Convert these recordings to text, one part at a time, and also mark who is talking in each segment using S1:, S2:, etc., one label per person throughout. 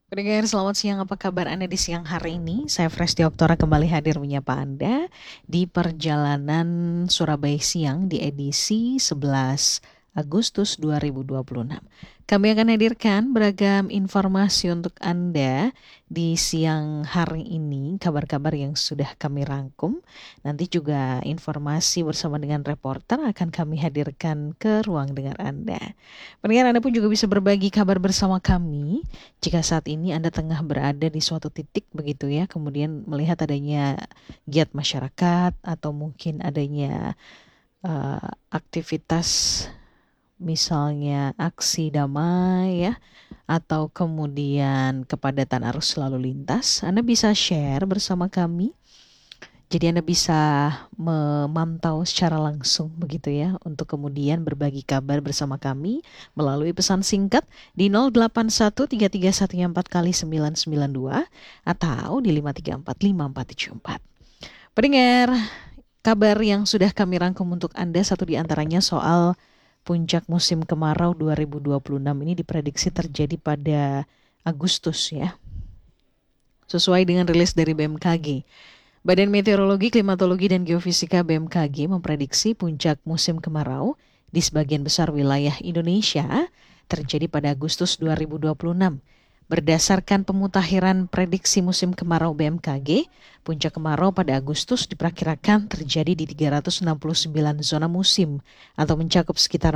S1: Pendengar, selamat siang. Apa kabar Anda di siang hari ini? Saya Fresti Oktora kembali hadir menyapa Anda di perjalanan Surabaya Siang di edisi 11 Agustus 2026. Kami akan hadirkan beragam informasi untuk Anda di siang hari ini, kabar-kabar yang sudah kami rangkum. Nanti juga informasi bersama dengan reporter akan kami hadirkan ke ruang dengar Anda. Pendengar, Anda pun juga bisa berbagi kabar bersama kami jika saat ini Anda tengah berada di suatu titik begitu ya, kemudian melihat adanya giat masyarakat atau mungkin adanya aktivitas misalnya aksi damai ya, atau kemudian kepadatan arus lalu lintas, Anda bisa share bersama kami. Jadi Anda bisa memantau secara langsung begitu ya, untuk kemudian berbagi kabar bersama kami melalui pesan singkat di 081331 kali 992 atau di 5345474. Pendengar, kabar yang sudah kami rangkum untuk Anda, satu di antaranya soal puncak musim kemarau 2026 ini diprediksi terjadi pada Agustus ya, sesuai dengan rilis dari BMKG. Badan Meteorologi, Klimatologi, dan Geofisika BMKG memprediksi puncak musim kemarau di sebagian besar wilayah Indonesia terjadi pada Agustus 2026. Berdasarkan pemutakhiran prediksi musim kemarau BMKG, puncak kemarau pada Agustus diperkirakan terjadi di 369 zona musim atau mencakup sekitar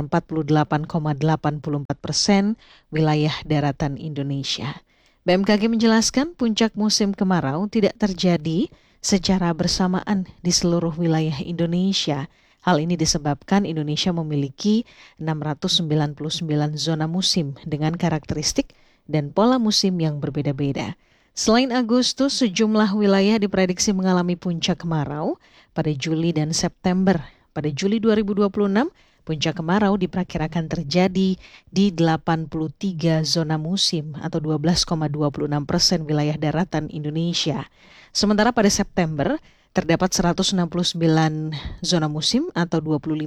S1: 48,84% wilayah daratan Indonesia. BMKG menjelaskan puncak musim kemarau tidak terjadi secara bersamaan di seluruh wilayah Indonesia. Hal ini disebabkan Indonesia memiliki 699 zona musim dengan karakteristik dan pola musim yang berbeda-beda. Selain Agustus, sejumlah wilayah diprediksi mengalami puncak kemarau pada Juli dan September. Pada Juli 2026, puncak kemarau diperkirakan terjadi di 83 zona musim atau 12,26% wilayah daratan Indonesia. Sementara pada September terdapat 169 zona musim atau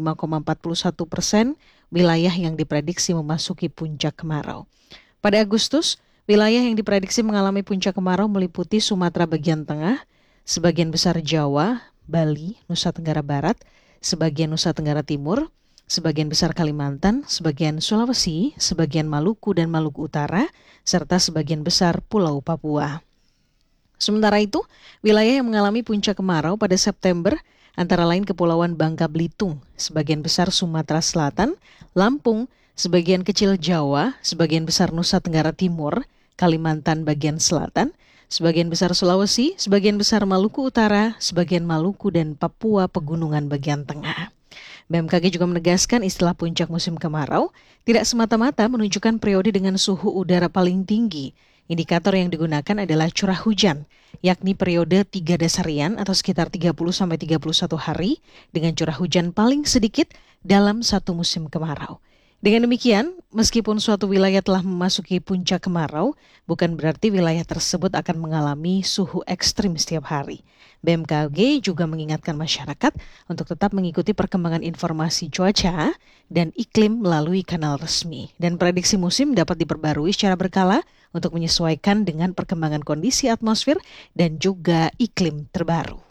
S1: 25,41% wilayah yang diprediksi memasuki puncak kemarau. Pada Agustus, wilayah yang diprediksi mengalami puncak kemarau meliputi Sumatera bagian tengah, sebagian besar Jawa, Bali, Nusa Tenggara Barat, sebagian Nusa Tenggara Timur, sebagian besar Kalimantan, sebagian Sulawesi, sebagian Maluku dan Maluku Utara, serta sebagian besar Pulau Papua. Sementara itu, wilayah yang mengalami puncak kemarau pada September antara lain Kepulauan Bangka Belitung, sebagian besar Sumatera Selatan, Lampung, sebagian kecil Jawa, sebagian besar Nusa Tenggara Timur, Kalimantan bagian selatan, sebagian besar Sulawesi, sebagian besar Maluku Utara, sebagian Maluku dan Papua Pegunungan bagian tengah. BMKG juga menegaskan istilah puncak musim kemarau tidak semata-mata menunjukkan periode dengan suhu udara paling tinggi. Indikator yang digunakan adalah curah hujan, yakni periode 3 dasarian atau sekitar 30-31 hari dengan curah hujan paling sedikit dalam satu musim kemarau. Dengan demikian, meskipun suatu wilayah telah memasuki puncak kemarau, bukan berarti wilayah tersebut akan mengalami suhu ekstrim setiap hari. BMKG juga mengingatkan masyarakat untuk tetap mengikuti perkembangan informasi cuaca dan iklim melalui kanal resmi. Dan prediksi musim dapat diperbarui secara berkala untuk menyesuaikan dengan perkembangan kondisi atmosfer dan juga iklim terbaru.